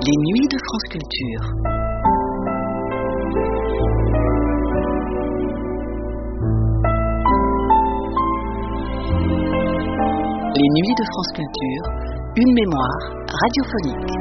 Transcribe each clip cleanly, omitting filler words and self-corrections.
Les nuits de France Culture. Les nuits de France Culture, une mémoire radiophonique.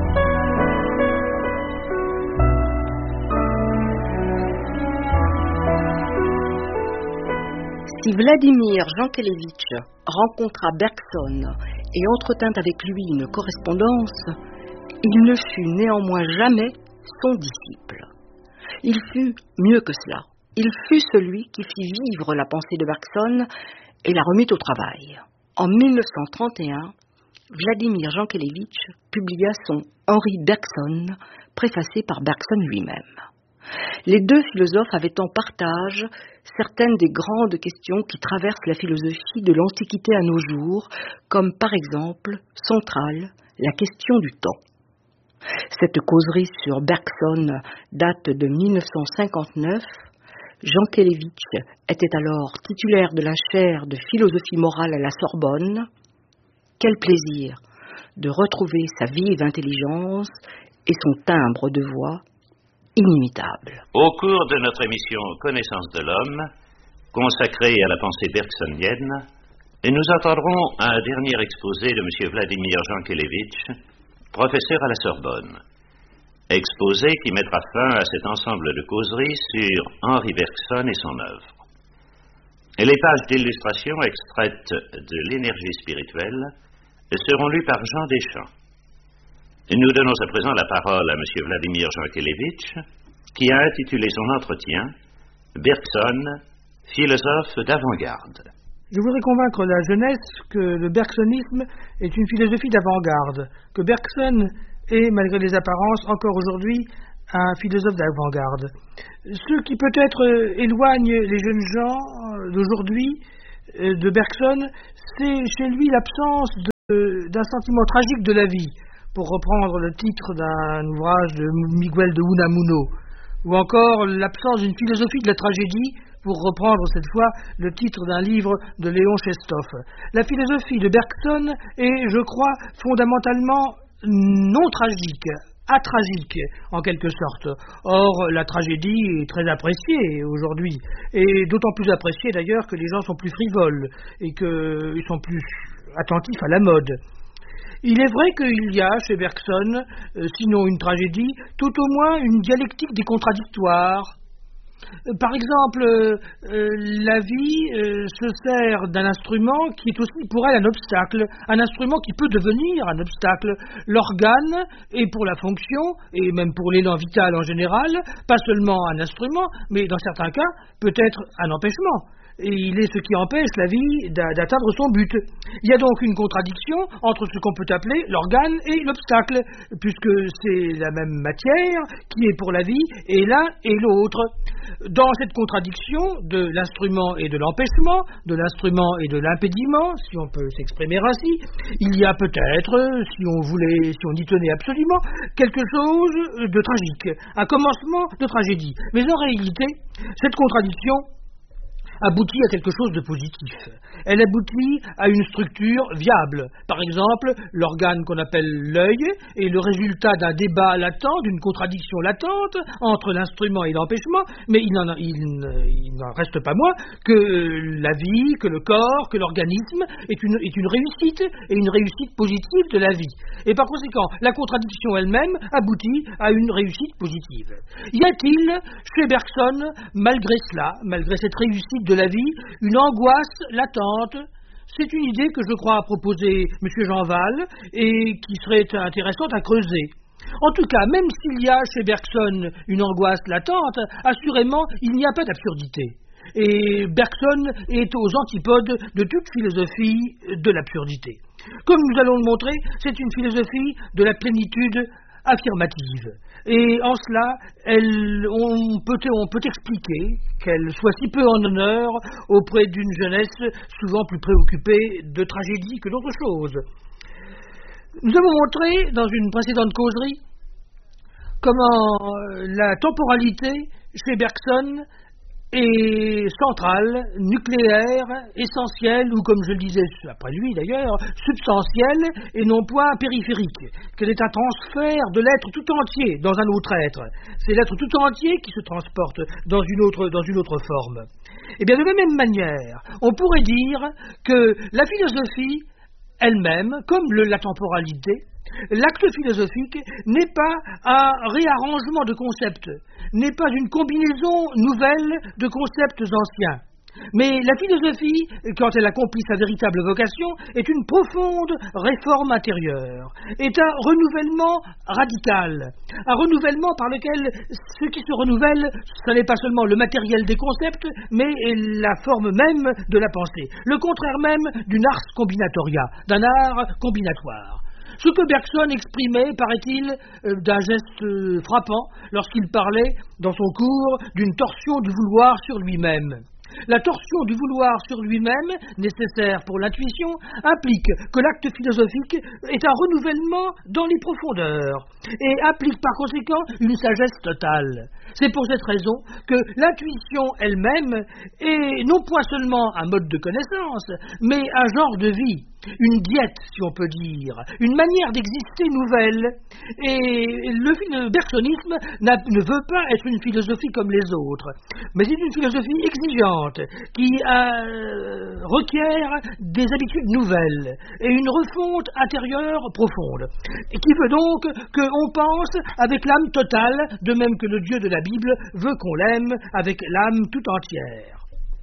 Si Vladimir Jankélévitch rencontra Bergson et entretint avec lui une correspondance, il ne fut néanmoins jamais son disciple. Il fut mieux que cela. Il fut celui qui fit vivre la pensée de Bergson et la remit au travail. En 1931, Vladimir Jankélévitch publia son Henri Bergson, préfacé par Bergson lui-même. Les deux philosophes avaient en partage certaines des grandes questions qui traversent la philosophie de l'Antiquité à nos jours, comme par exemple, centrale, la question du temps. Cette causerie sur Bergson date de 1959. Jankélévitch était alors titulaire de la chaire de philosophie morale à la Sorbonne. Quel plaisir de retrouver sa vive intelligence et son timbre de voix inimitable. Au cours de notre émission Connaissance de l'homme, consacrée à la pensée bergsonienne, nous entendrons un dernier exposé de M. Vladimir Jankélévitch, professeur à la Sorbonne. Exposé qui mettra fin à cet ensemble de causeries sur Henri Bergson et son œuvre. Les pages d'illustration extraites de l'énergie spirituelle seront lues par Jean Deschamps. Nous donnons à présent la parole à M. Vladimir Jankélévitch, qui a intitulé son entretien « Bergson, philosophe d'avant-garde ». Je voudrais convaincre la jeunesse que le bergsonisme est une philosophie d'avant-garde, que Bergson est, malgré les apparences, encore aujourd'hui un philosophe d'avant-garde. Ce qui peut-être éloigne les jeunes gens d'aujourd'hui de Bergson, c'est chez lui l'absence d'un sentiment tragique de la vie, pour reprendre le titre d'un ouvrage de Miguel de Unamuno, ou encore l'absence d'une philosophie de la tragédie, pour reprendre cette fois le titre d'un livre de Léon Chestov. La philosophie de Bergson est, je crois, fondamentalement non tragique, atragique en quelque sorte. Or, la tragédie est très appréciée aujourd'hui, et d'autant plus appréciée d'ailleurs que les gens sont plus frivoles et qu'ils sont plus attentifs à la mode. Il est vrai qu'il y a chez Bergson, sinon une tragédie, tout au moins une dialectique des contradictoires. Par exemple, la vie se sert d'un instrument qui est aussi pour elle un obstacle, un instrument qui peut devenir un obstacle. L'organe est pour la fonction, et même pour l'élan vital en général, pas seulement un instrument, mais dans certains cas, peut-être un empêchement. Et il est ce qui empêche la vie d'atteindre son but. Il y a donc une contradiction entre ce qu'on peut appeler l'organe et l'obstacle, puisque c'est la même matière qui est pour la vie, et l'un et l'autre. Dans cette contradiction de l'instrument et de l'empêchement, de l'instrument et de l'impédiment, si on peut s'exprimer ainsi, il y a peut-être, si on y tenait absolument, quelque chose de tragique, un commencement de tragédie. Mais en réalité, cette contradiction aboutit à quelque chose de positif. Elle aboutit à une structure viable. Par exemple, l'organe qu'on appelle l'œil est le résultat d'un débat latent, d'une contradiction latente entre l'instrument et l'empêchement, mais il n'en reste pas moins que la vie, que le corps, que l'organisme est une réussite, et une réussite positive de la vie. Et par conséquent, la contradiction elle-même aboutit à une réussite positive. Y a-t-il, chez Bergson, malgré cela, malgré cette réussite de la vie, une angoisse latente? C'est une idée que je crois proposer M. Jean Val et qui serait intéressante à creuser. En tout cas, même s'il y a chez Bergson une angoisse latente, assurément, il n'y a pas d'absurdité. Et Bergson est aux antipodes de toute philosophie de l'absurdité. Comme nous allons le montrer, c'est une philosophie de la plénitude affirmative. Et en cela, on peut expliquer qu'elle soit si peu en honneur auprès d'une jeunesse souvent plus préoccupée de tragédie que d'autre chose. Nous avons montré dans une précédente causerie comment la temporalité chez Bergson est centrale, nucléaire, essentielle, ou comme je le disais après lui d'ailleurs, substantielle et non point périphérique, qu'elle est un transfert de l'être tout entier dans un autre être. C'est l'être tout entier qui se transporte dans une autre forme. Et bien de la même manière, on pourrait dire que la philosophie elle-même, comme la temporalité, l'acte philosophique n'est pas un réarrangement de concepts, n'est pas une combinaison nouvelle de concepts anciens. Mais la philosophie, quand elle accomplit sa véritable vocation, est une profonde réforme intérieure, est un renouvellement radical, un renouvellement par lequel ce qui se renouvelle, ce n'est pas seulement le matériel des concepts, mais la forme même de la pensée, le contraire même d'une ars combinatoria, d'un art combinatoire. Ce que Bergson exprimait, paraît-il, d'un geste frappant lorsqu'il parlait, dans son cours, d'une torsion du vouloir sur lui-même. La torsion du vouloir sur lui-même, nécessaire pour l'intuition, implique que l'acte philosophique est un renouvellement dans les profondeurs et implique par conséquent une sagesse totale. C'est pour cette raison que l'intuition elle-même est non point seulement un mode de connaissance, mais un genre de vie, une diète, si on peut dire, une manière d'exister nouvelle. Et le bergsonisme ne veut pas être une philosophie comme les autres, mais c'est une philosophie exigeante qui requiert des habitudes nouvelles et une refonte intérieure profonde, et qui veut donc qu'on pense avec l'âme totale, de même que le Dieu de la Bible veut qu'on l'aime avec l'âme tout entière.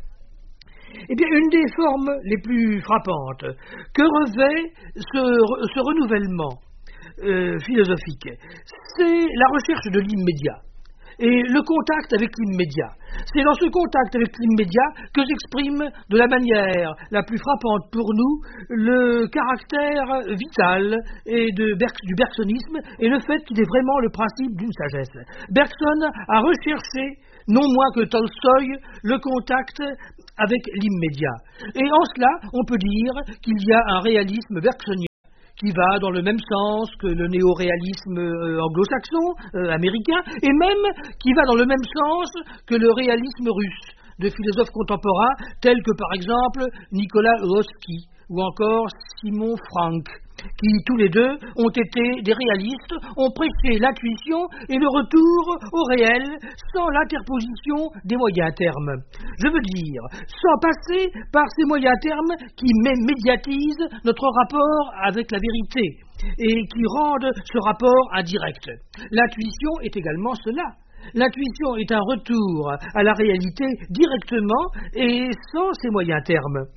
Eh bien, une des formes les plus frappantes que revêt ce renouvellement philosophique, c'est la recherche de l'immédiat et le contact avec l'immédiat. C'est dans ce contact avec l'immédiat que s'exprime de la manière la plus frappante pour nous le caractère vital du bergsonisme et le fait qu'il est vraiment le principe d'une sagesse. Bergson a recherché, non moins que Tolstoï, le contact avec l'immédiat. Et en cela, on peut dire qu'il y a un réalisme bergsonien qui va dans le même sens que le néo-réalisme anglo-saxon, américain, et même qui va dans le même sens que le réalisme russe, de philosophes contemporains tels que par exemple Nicolas Rosky ou encore Simon Frank, qui tous les deux ont été des réalistes, ont prêché l'intuition et le retour au réel sans l'interposition des moyens termes. Je veux dire, sans passer par ces moyens termes qui médiatisent notre rapport avec la vérité et qui rendent ce rapport indirect. L'intuition est également cela. L'intuition est un retour à la réalité directement et sans ces moyens termes.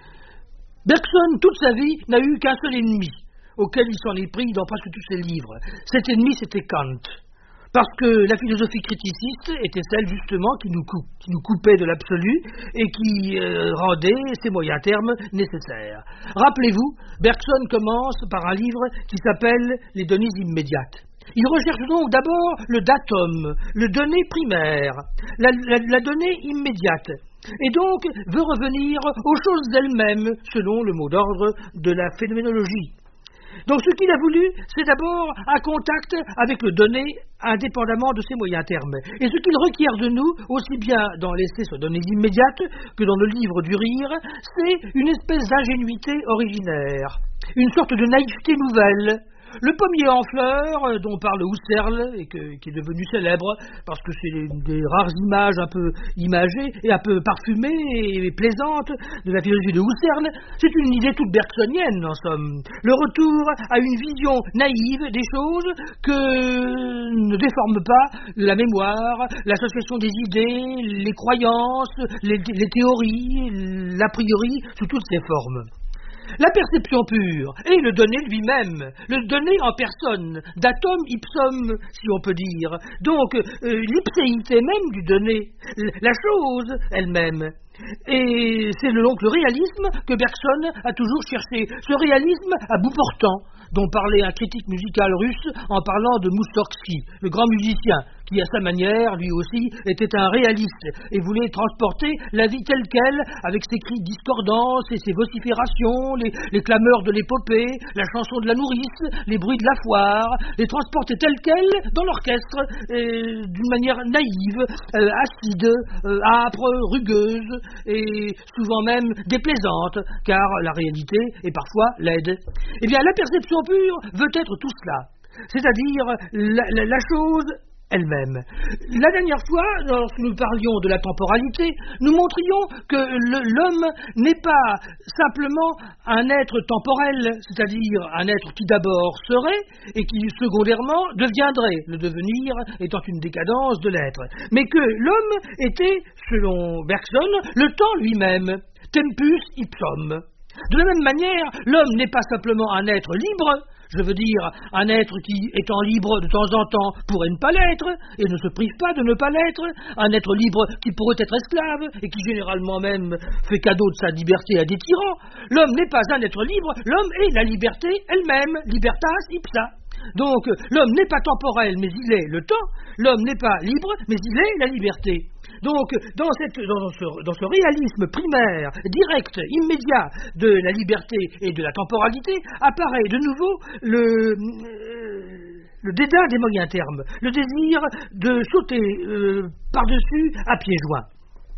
Bergson, toute sa vie, n'a eu qu'un seul ennemi, auquel il s'en est pris dans presque tous ses livres. Cet ennemi, c'était Kant. Parce que la philosophie criticiste était celle, justement, qui nous coupait de l'absolu et qui rendait ces moyens termes nécessaires. Rappelez-vous, Bergson commence par un livre qui s'appelle « Les données immédiates ». Il recherche donc d'abord le datum, le donné primaire, la donnée immédiate, et donc veut revenir aux choses elles-mêmes, selon le mot d'ordre de la phénoménologie. Donc ce qu'il a voulu, c'est d'abord un contact avec le donné indépendamment de ses moyens termes. Et ce qu'il requiert de nous, aussi bien dans l'essai sur données immédiates que dans le livre du rire, c'est une espèce d'ingénuité originaire, une sorte de naïveté nouvelle. Le pommier en fleurs, dont parle Husserl, et qui est devenu célèbre, parce que c'est une des rares images un peu imagées et un peu parfumées et plaisantes de la philosophie de Husserl, c'est une idée toute bergsonienne, en somme. Le retour à une vision naïve des choses que ne déforme pas la mémoire, l'association des idées, les croyances, les théories, l'a priori, sous toutes ses formes. La perception pure et le donné lui-même, le donné en personne, datum ipsum, si on peut dire, donc l'ipséité même du donné, la chose elle-même. Et c'est donc le réalisme que Bergson a toujours cherché, ce réalisme à bout portant, dont parlait un critique musical russe en parlant de Moussorgsky, le grand musicien, qui à sa manière, lui aussi, était un réaliste et voulait transporter la vie telle qu'elle, avec ses cris discordants et ses vociférations, les clameurs de l'épopée, la chanson de la nourrice, les bruits de la foire, les transporter telle qu'elle dans l'orchestre, d'une manière naïve, acide, âpre, rugueuse et souvent même déplaisante, car la réalité est parfois laide. Eh bien, la perception pure veut être tout cela, c'est-à-dire la chose elle-même. La dernière fois, lorsque nous parlions de la temporalité, nous montrions que l'homme n'est pas simplement un être temporel, c'est-à-dire un être qui d'abord serait et qui secondairement deviendrait, le devenir étant une décadence de l'être, mais que l'homme était, selon Bergson, le temps lui-même, tempus ipsum. De la même manière, l'homme n'est pas simplement un être libre, je veux dire un être qui, étant libre de temps en temps, pourrait ne pas l'être, et ne se prive pas de ne pas l'être, un être libre qui pourrait être esclave, et qui généralement même fait cadeau de sa liberté à des tyrans. L'homme n'est pas un être libre, l'homme est la liberté elle-même, libertas ipsa. Donc, l'homme n'est pas temporel, mais il est le temps, l'homme n'est pas libre, mais il est la liberté. Donc, dans ce réalisme primaire, direct, immédiat de la liberté et de la temporalité, apparaît de nouveau le dédain des moyens termes, le désir de sauter par-dessus à pieds joints.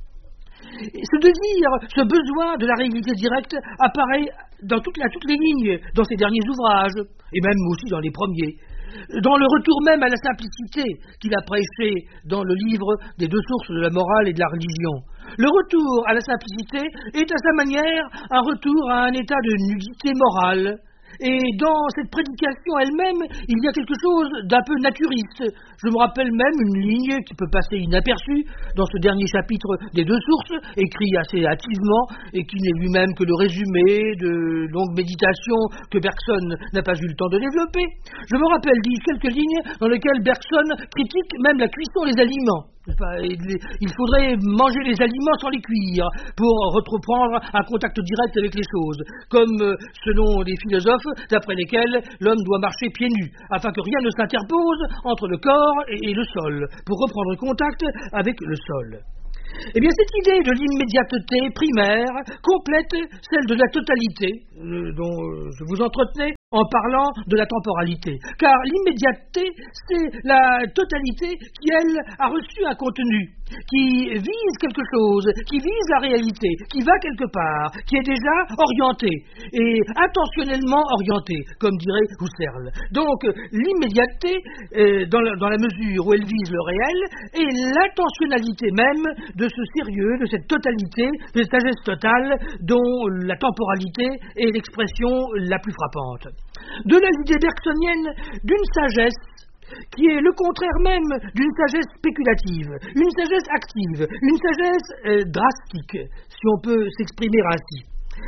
Ce désir, ce besoin de la réalité directe apparaît dans toutes les lignes, dans ses derniers ouvrages, et même aussi dans les premiers. Dans le retour même à la simplicité qu'il a prêché dans le livre des deux sources de la morale et de la religion. Le retour à la simplicité est à sa manière un retour à un état de nudité morale. Et dans cette prédication elle-même, il y a quelque chose d'un peu naturiste. Je me rappelle même une ligne qui peut passer inaperçue dans ce dernier chapitre des deux sources, écrit assez hâtivement et qui n'est lui-même que le résumé de longues méditations que Bergson n'a pas eu le temps de développer. Je me rappelle, dis, quelques lignes dans lesquelles Bergson critique même la cuisson des aliments. Il faudrait manger les aliments sans les cuire pour reprendre un contact direct avec les choses, comme selon les philosophes d'après lesquels l'homme doit marcher pieds nus, afin que rien ne s'interpose entre le corps et le sol, pour reprendre contact avec le sol. Eh bien, cette idée de l'immédiateté primaire complète celle de la totalité dont je vous entretenais en parlant de la temporalité. Car l'immédiateté, c'est la totalité qui, elle, a reçu un contenu, qui vise quelque chose, qui vise la réalité, qui va quelque part, qui est déjà orienté, et intentionnellement orienté, comme dirait Husserl. Donc, l'immédiateté, dans la mesure où elle vise le réel, est l'intentionnalité même de ce sérieux, de cette totalité, de cette sagesse totale dont la temporalité est l'expression la plus frappante. De là l'idée bergsonienne d'une sagesse qui est le contraire même d'une sagesse spéculative, une sagesse active, une sagesse drastique, si on peut s'exprimer ainsi.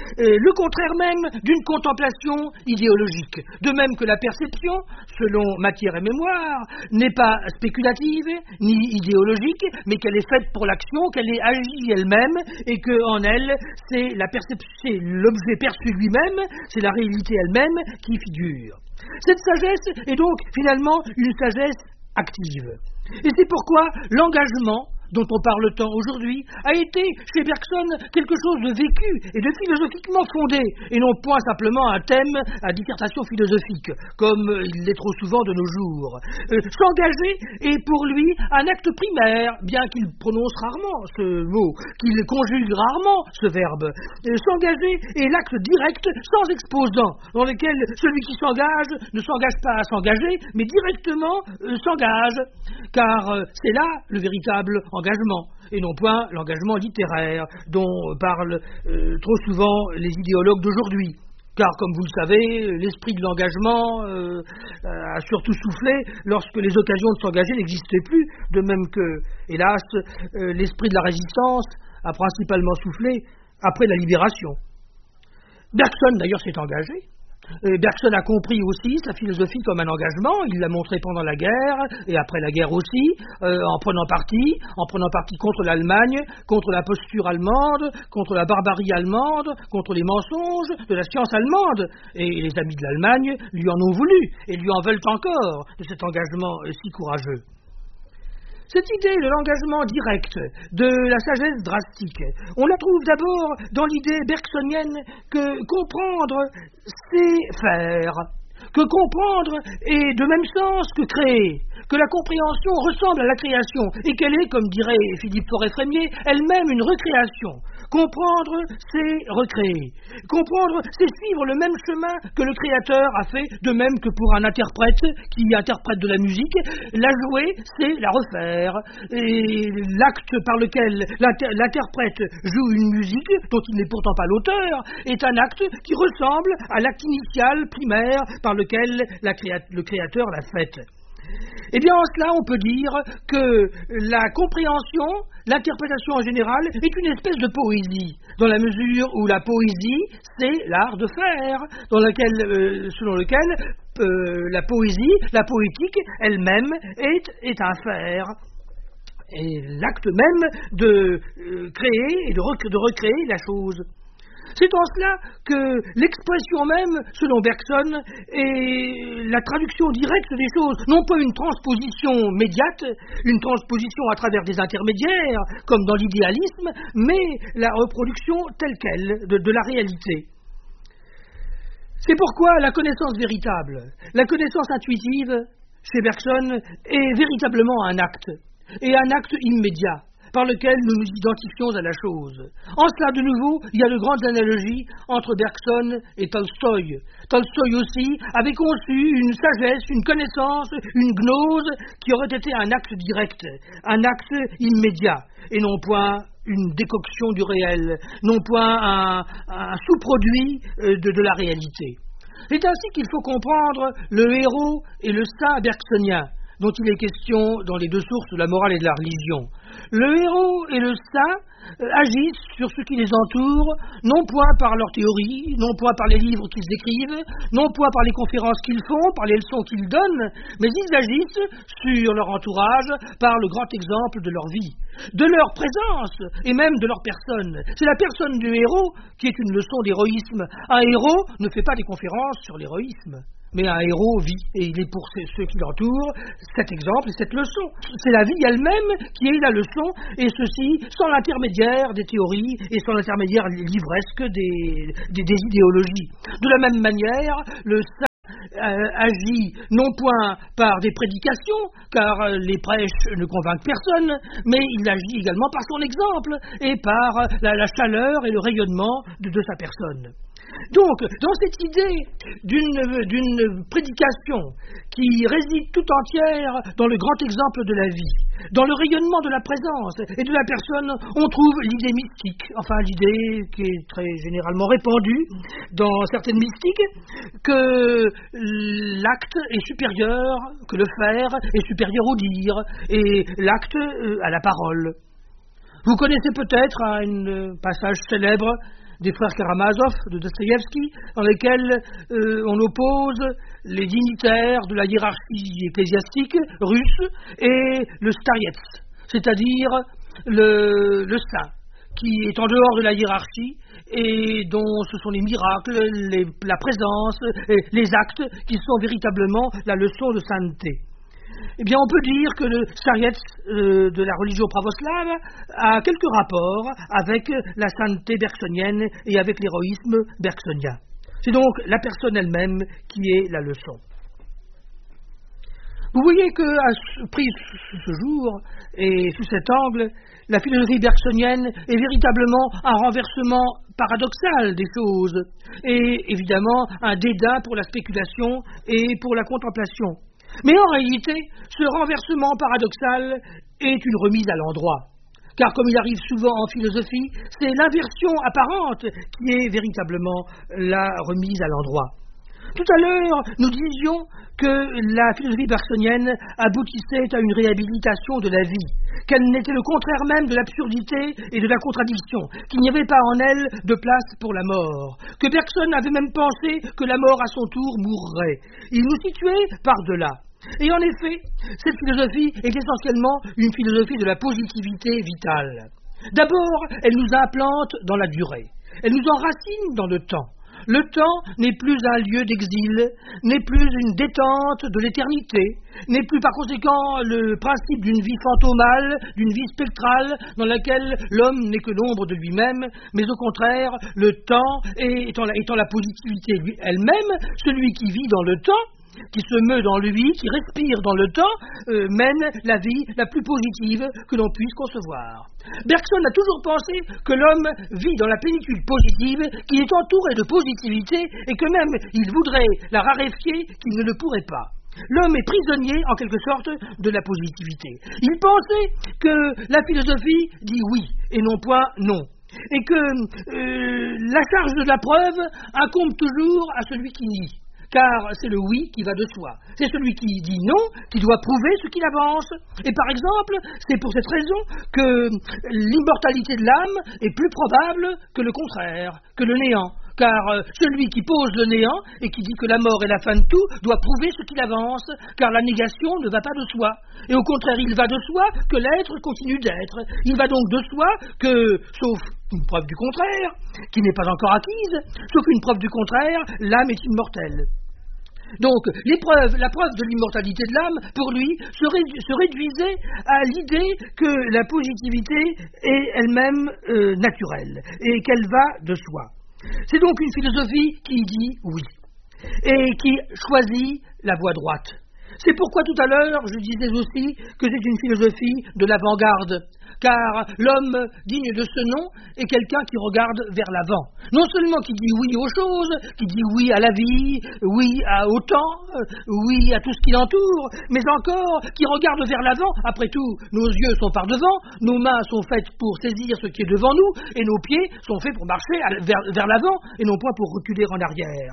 Le contraire même d'une contemplation idéologique, de même que la perception, selon Matière et Mémoire, n'est pas spéculative ni idéologique, mais qu'elle est faite pour l'action, qu'elle est agie elle-même, et qu'en elle, c'est la perception, c'est l'objet perçu lui-même, c'est la réalité elle-même qui figure. Cette sagesse est donc finalement une sagesse active. Et c'est pourquoi l'engagement dont on parle tant aujourd'hui, a été chez Bergson quelque chose de vécu et de philosophiquement fondé, et non point simplement un thème à dissertation philosophique, comme il l'est trop souvent de nos jours. S'engager est pour lui un acte primaire, bien qu'il prononce rarement ce mot, qu'il conjugue rarement ce verbe. S'engager est l'acte direct, sans exposant, dans lequel celui qui s'engage ne s'engage pas à s'engager, mais directement s'engage, car c'est là le véritable engagement, et non point l'engagement littéraire dont parlent trop souvent les idéologues d'aujourd'hui. Car, comme vous le savez, l'esprit de l'engagement a surtout soufflé lorsque les occasions de s'engager n'existaient plus, de même que, hélas, l'esprit de la résistance a principalement soufflé après la libération. Bergson, d'ailleurs, s'est engagé. Bergson a compris aussi sa philosophie comme un engagement, il l'a montré pendant la guerre et après la guerre aussi, en prenant parti contre l'Allemagne, contre la posture allemande, contre la barbarie allemande, contre les mensonges de la science allemande. Et les amis de l'Allemagne lui en ont voulu et lui en veulent encore de cet engagement si courageux. Cette idée de l'engagement direct, de la sagesse drastique, on la trouve d'abord dans l'idée bergsonienne que comprendre, c'est faire, que comprendre est de même sens que créer, que la compréhension ressemble à la création et qu'elle est, comme dirait Philippe Fauré-Frémier, elle-même une recréation. Comprendre, c'est recréer. Comprendre, c'est suivre le même chemin que le créateur a fait, de même que pour un interprète qui interprète de la musique. La jouer, c'est la refaire. Et l'acte par lequel l'interprète joue une musique, dont il n'est pourtant pas l'auteur, est un acte qui ressemble à l'acte initial, primaire, par lequel le créateur l'a faite. Eh bien, en cela, on peut dire que la compréhension, l'interprétation en général, est une espèce de poésie, dans la mesure où la poésie, c'est l'art de faire, selon lequel la poésie, la poétique elle-même est un faire. Et l'acte même de créer et de recréer la chose. C'est en cela que l'expression même, selon Bergson, est la traduction directe des choses, non pas une transposition médiate, une transposition à travers des intermédiaires, comme dans l'idéalisme, mais la reproduction telle qu'elle de la réalité. C'est pourquoi la connaissance véritable, la connaissance intuitive, chez Bergson, est véritablement un acte, et un acte immédiat, par lequel nous nous identifions à la chose. En cela, de nouveau, il y a de grandes analogies entre Bergson et Tolstoï. Tolstoï aussi avait conçu une sagesse, une connaissance, une gnose qui aurait été un acte direct, un acte immédiat, et non point une décoction du réel, non point un sous-produit de la réalité. C'est ainsi qu'il faut comprendre le héros et le saint bergsonien, dont il est question dans les deux sources de la morale et de la religion. Le héros et le saint agissent sur ce qui les entoure, non point par leur théorie, non point par les livres qu'ils écrivent, non point par les conférences qu'ils font, par les leçons qu'ils donnent, mais ils agissent sur leur entourage par le grand exemple de leur vie, de leur présence et même de leur personne. C'est la personne du héros qui est une leçon d'héroïsme. Un héros ne fait pas des conférences sur l'héroïsme. Mais un héros vit, et il est pour ceux qui l'entourent cet exemple et cette leçon. C'est la vie elle-même qui est la leçon, et ceci sans l'intermédiaire des théories et sans l'intermédiaire livresque des idéologies. De la même manière, le agit non point par des prédications, car les prêches ne convainquent personne, mais il agit également par son exemple et par la chaleur et le rayonnement de sa personne. Donc, dans cette idée d'une prédication qui réside tout entière dans le grand exemple de la vie, dans le rayonnement de la présence et de la personne, on trouve l'idée mystique, enfin l'idée qui est très généralement répandue dans certaines mystiques, que l'acte est supérieur, que le faire est supérieur au dire, et l'acte à la parole. Vous connaissez peut-être un passage célèbre des frères Karamazov de Dostoïevski, dans lesquels on oppose les dignitaires de la hiérarchie ecclésiastique russe et le starets, c'est-à-dire le saint, qui est en dehors de la hiérarchie et dont ce sont les miracles, la présence, les actes qui sont véritablement la leçon de sainteté. Eh bien, on peut dire que le starets de la religion pravoslave a quelques rapports avec la sainteté bergsonienne et avec l'héroïsme bergsonien. C'est donc la personne elle-même qui est la leçon. Vous voyez que, pris ce jour et sous cet angle, la philosophie bergsonienne est véritablement un renversement paradoxal des choses et évidemment un dédain pour la spéculation et pour la contemplation. Mais en réalité, ce renversement paradoxal est une remise à l'endroit. Car comme il arrive souvent en philosophie, c'est l'inversion apparente qui est véritablement la remise à l'endroit. Tout à l'heure, nous disions que la philosophie bergsonienne aboutissait à une réhabilitation de la vie, qu'elle n'était le contraire même de l'absurdité et de la contradiction, qu'il n'y avait pas en elle de place pour la mort, que Bergson avait même pensé que la mort à son tour mourrait. Il nous situait par-delà. Et en effet, cette philosophie est essentiellement une philosophie de la positivité vitale. D'abord, elle nous implante dans la durée, elle nous enracine dans le temps. le temps n'est plus un lieu d'exil, n'est plus une détente de l'éternité, n'est plus par conséquent le principe d'une vie fantomale, d'une vie spectrale dans laquelle l'homme n'est que l'ombre de lui-même, mais au contraire, le temps étant la positivité elle-même, celui qui vit dans le temps, qui se meut dans lui, qui respire dans le temps, mène la vie la plus positive que l'on puisse concevoir. Bergson a toujours pensé que l'homme vit dans la plénitude positive, qu'il est entouré de positivité et que même il voudrait la raréfier, qu'il ne le pourrait pas. L'homme est prisonnier, en quelque sorte, de la positivité. Il pensait que la philosophie dit oui et non point non. Et que la charge de la preuve incombe toujours à celui qui nie. Car c'est le oui qui va de soi. C'est celui qui dit non qui doit prouver ce qu'il avance. Et par exemple, c'est pour cette raison que l'immortalité de l'âme est plus probable que le contraire, que le néant. Car celui qui pose le néant et qui dit que la mort est la fin de tout doit prouver ce qu'il avance, car la négation ne va pas de soi. Et au contraire, il va de soi que l'être continue d'être. Il va donc de soi que, sauf une preuve du contraire, qui n'est pas encore acquise, sauf une preuve du contraire, l'âme est immortelle. Donc, la preuve de l'immortalité de l'âme, pour lui, se réduisait à l'idée que la positivité est elle-même naturelle et qu'elle va de soi. C'est donc une philosophie qui dit oui et qui choisit la voie droite. C'est pourquoi tout à l'heure, je disais aussi que c'est une philosophie de l'avant-garde, car l'homme digne de ce nom est quelqu'un qui regarde vers l'avant. Non seulement qui dit oui aux choses, qui dit oui à la vie, oui au temps, oui à tout ce qui l'entoure, mais encore qui regarde vers l'avant. Après tout, nos yeux sont par devant, nos mains sont faites pour saisir ce qui est devant nous, et nos pieds sont faits pour marcher vers l'avant, et non pas pour reculer en arrière.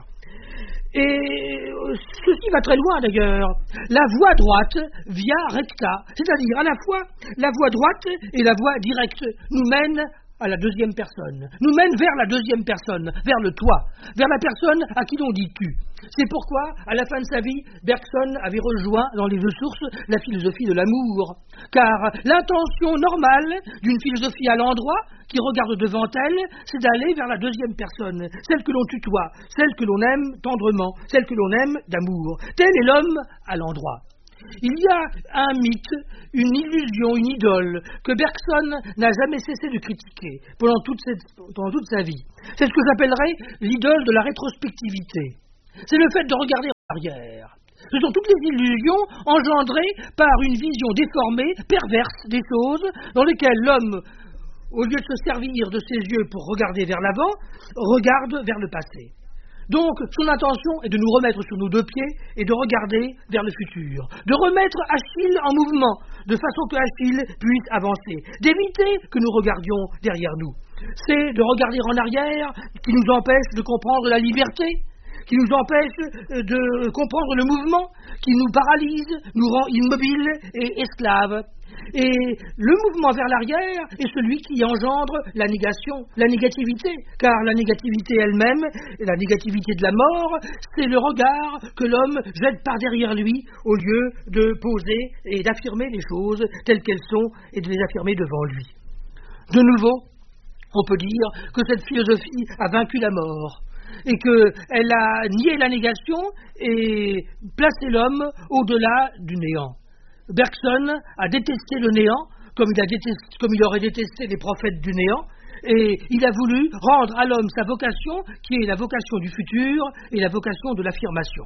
Et ceci va très loin d'ailleurs. La voie droite, via recta, c'est-à-dire à la fois la voie droite et la voie directe, nous mène à la deuxième personne, nous mène vers la deuxième personne, vers le toi, vers la personne à qui l'on dit tu. C'est pourquoi, à la fin de sa vie, Bergson avait rejoint dans les deux sources la philosophie de l'amour. Car l'intention normale d'une philosophie à l'endroit, qui regarde devant elle, c'est d'aller vers la deuxième personne, celle que l'on tutoie, celle que l'on aime tendrement, celle que l'on aime d'amour. Tel est l'homme à l'endroit. Il y a un mythe, une illusion, une idole que Bergson n'a jamais cessé de critiquer pendant toute sa vie. C'est ce que j'appellerais l'idole de la rétrospectivité. C'est le fait de regarder en arrière. Ce sont toutes les illusions engendrées par une vision déformée, perverse des choses, dans lesquelles l'homme, au lieu de se servir de ses yeux pour regarder vers l'avant, regarde vers le passé. Donc, son intention est de nous remettre sur nos deux pieds et de regarder vers le futur, de remettre Achille en mouvement, de façon que Achille puisse avancer, d'éviter que nous regardions derrière nous. C'est de regarder en arrière qui nous empêche de comprendre la liberté, qui nous empêche de comprendre le mouvement, qui nous paralyse, nous rend immobiles et esclaves. Et le mouvement vers l'arrière est celui qui engendre la négation, la négativité, car la négativité elle-même, la négativité de la mort, c'est le regard que l'homme jette par derrière lui au lieu de poser et d'affirmer les choses telles qu'elles sont et de les affirmer devant lui. De nouveau, on peut dire que cette philosophie a vaincu la mort et qu'elle a nié la négation et placé l'homme au-delà du néant. Bergson a détesté le néant, comme il aurait détesté les prophètes du néant, et il a voulu rendre à l'homme sa vocation, qui est la vocation du futur et la vocation de l'affirmation.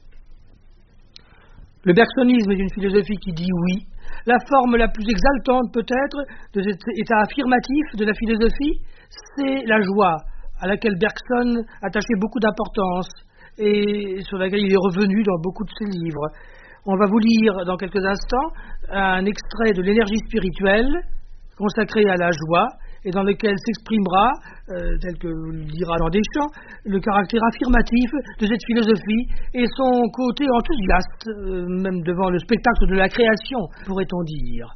Le bergsonisme est une philosophie qui dit oui. La forme la plus exaltante peut-être de cet état affirmatif de la philosophie, c'est la joie, à laquelle Bergson attachait beaucoup d'importance et sur laquelle il est revenu dans beaucoup de ses livres. On va vous lire dans quelques instants un extrait de l'énergie spirituelle consacré à la joie et dans lequel s'exprimera, tel que le dira dans Deschamps, le caractère affirmatif de cette philosophie et son côté enthousiaste, même devant le spectacle de la création, pourrait-on dire.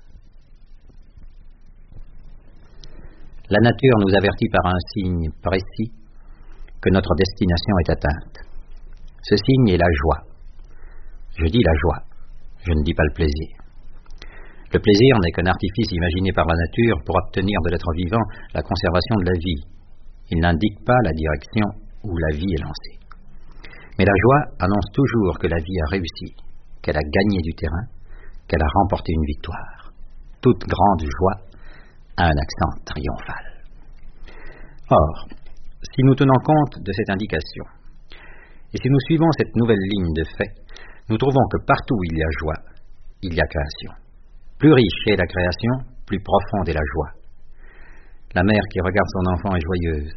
La nature nous avertit par un signe précis que notre destination est atteinte. Ce signe est la joie. Je dis la joie, je ne dis pas le plaisir. Le plaisir n'est qu'un artifice imaginé par la nature pour obtenir de l'être vivant la conservation de la vie. Il n'indique pas la direction où la vie est lancée. Mais la joie annonce toujours que la vie a réussi, qu'elle a gagné du terrain, qu'elle a remporté une victoire. Toute grande joie a un accent triomphal. Or, si nous tenons compte de cette indication, et si nous suivons cette nouvelle ligne de fait, nous trouvons que partout où il y a joie, il y a création. Plus riche est la création, plus profonde est la joie. La mère qui regarde son enfant est joyeuse,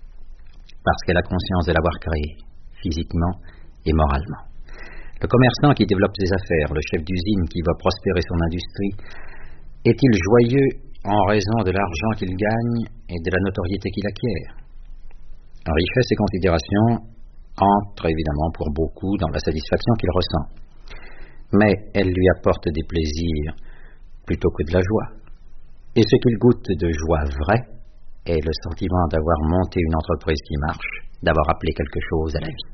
parce qu'elle a conscience de l'avoir créé, physiquement et moralement. Le commerçant qui développe ses affaires, le chef d'usine qui va prospérer son industrie, est-il joyeux en raison de l'argent qu'il gagne et de la notoriété qu'il acquiert? Richesse et considération entrent évidemment pour beaucoup dans la satisfaction qu'il ressent, mais elles lui apportent des plaisirs plutôt que de la joie. Et ce qu'il goûte de joie vraie est le sentiment d'avoir monté une entreprise qui marche, d'avoir appelé quelque chose à la vie.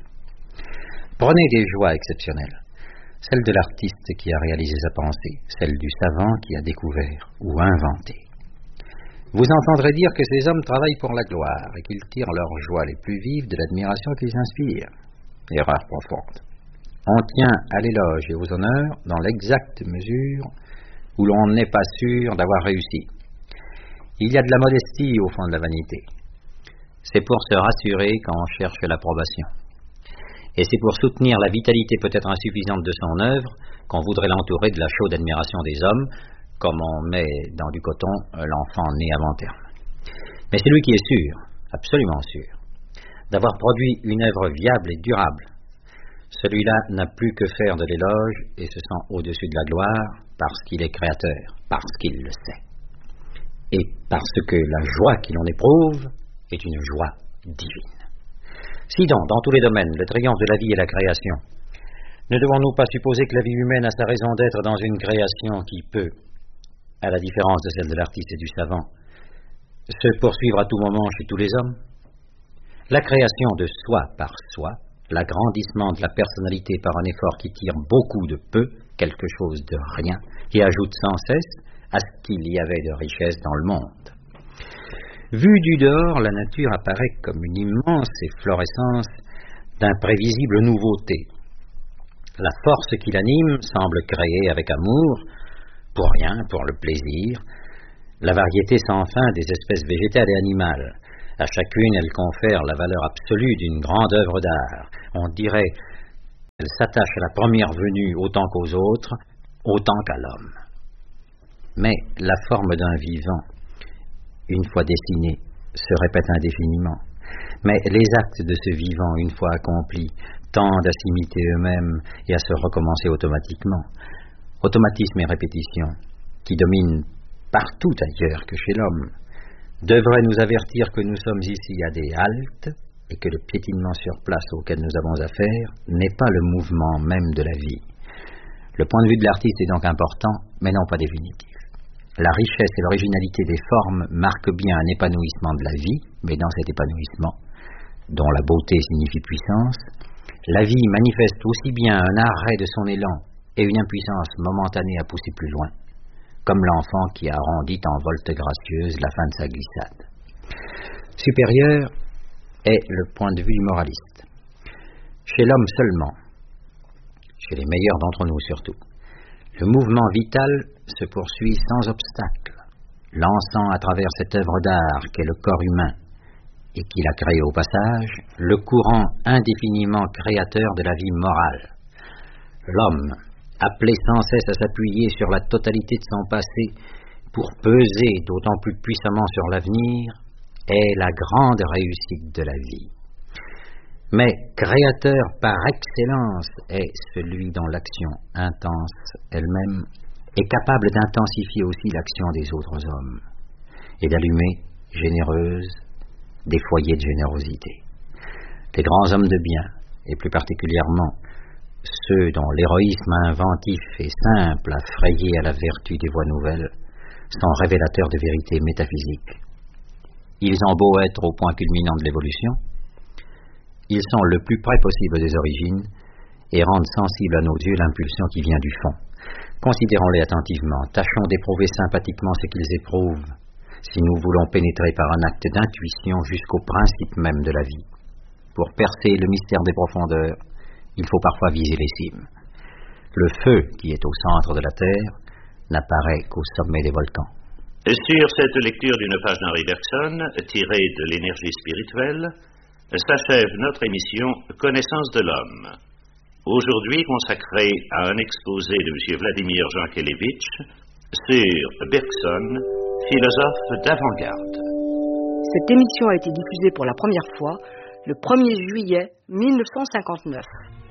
Prenez des joies exceptionnelles, celle de l'artiste qui a réalisé sa pensée, celle du savant qui a découvert ou inventé. Vous entendrez dire que ces hommes travaillent pour la gloire et qu'ils tirent leurs joies les plus vives de l'admiration qu'ils inspirent. Erreur profonde. On tient à l'éloge et aux honneurs dans l'exacte mesure où l'on n'est pas sûr d'avoir réussi. Il y a de la modestie au fond de la vanité. C'est pour se rassurer quand on cherche l'approbation. Et c'est pour soutenir la vitalité peut-être insuffisante de son œuvre qu'on voudrait l'entourer de la chaude admiration des hommes, comme on met dans du coton l'enfant né avant terme. Mais celui qui est sûr, absolument sûr, d'avoir produit une œuvre viable et durable, celui-là n'a plus que faire de l'éloge et se sent au-dessus de la gloire parce qu'il est créateur, parce qu'il le sait. Et parce que la joie qu'il en éprouve est une joie divine. Si donc, dans tous les domaines, le triomphe de la vie est la création, ne devons-nous pas supposer que la vie humaine a sa raison d'être dans une création qui peut, à la différence de celle de l'artiste et du savant, se poursuivre à tout moment chez tous les hommes? La création de soi par soi, l'agrandissement de la personnalité par un effort qui tire beaucoup de peu, quelque chose de rien, et ajoute sans cesse à ce qu'il y avait de richesse dans le monde. Vue du dehors, la nature apparaît comme une immense efflorescence d'imprévisibles nouveautés. La force qui l'anime semble créée avec amour, pour rien, pour le plaisir, la variété sans fin des espèces végétales et animales. À chacune, elle confère la valeur absolue d'une grande œuvre d'art. On dirait qu'elle s'attache à la première venue autant qu'aux autres, autant qu'à l'homme. Mais la forme d'un vivant, une fois dessiné, se répète indéfiniment. Mais les actes de ce vivant, une fois accomplis, tendent à s'imiter eux-mêmes et à se recommencer automatiquement. Automatisme et répétition, qui dominent partout ailleurs que chez l'homme, devraient nous avertir que nous sommes ici à des haltes et que le piétinement sur place auquel nous avons affaire n'est pas le mouvement même de la vie. Le point de vue de l'artiste est donc important, mais non pas définitif. La richesse et l'originalité des formes marquent bien un épanouissement de la vie, mais dans cet épanouissement, dont la beauté signifie puissance, la vie manifeste aussi bien un arrêt de son élan et une impuissance momentanée à pousser plus loin, comme l'enfant qui arrondit en volte gracieuse la fin de sa glissade. Supérieur est le point de vue du moraliste. Chez l'homme seulement, chez les meilleurs d'entre nous surtout, le mouvement vital se poursuit sans obstacle, lançant à travers cette œuvre d'art qu'est le corps humain, et qu'il a créé au passage, le courant indéfiniment créateur de la vie morale. L'homme, appelé sans cesse à s'appuyer sur la totalité de son passé pour peser d'autant plus puissamment sur l'avenir, est la grande réussite de la vie. Mais créateur par excellence est celui dont l'action intense elle-même est capable d'intensifier aussi l'action des autres hommes et d'allumer, généreuse, des foyers de générosité. Les grands hommes de bien, et plus particulièrement ceux dont l'héroïsme inventif et simple a frayé à la vertu des voies nouvelles, sont révélateurs de vérités métaphysiques. Ils ont beau être au point culminant de l'évolution, ils sont le plus près possible des origines et rendent sensible à nos yeux l'impulsion qui vient du fond. Considérons-les attentivement, tâchons d'éprouver sympathiquement ce qu'ils éprouvent, si nous voulons pénétrer par un acte d'intuition jusqu'au principe même de la vie. Pour percer le mystère des profondeurs, il faut parfois viser les cimes. Le feu qui est au centre de la Terre n'apparaît qu'au sommet des volcans. Sur cette lecture d'une page d'Henri Bergson, tirée de l'énergie spirituelle, s'achève notre émission Connaissance de l'homme. Aujourd'hui consacrée à un exposé de M. Vladimir Jankélévitch sur Bergson, philosophe d'avant-garde. Cette émission a été diffusée pour la première fois le 1er juillet 1959.